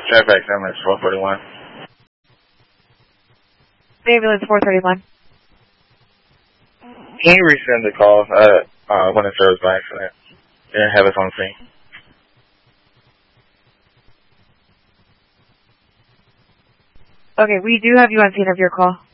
Fairfax ambulance 441. Ambulance 431. Can you resend the call? When it serves by accident. Didn't have us on scene. Okay, we do have you on scene of your call.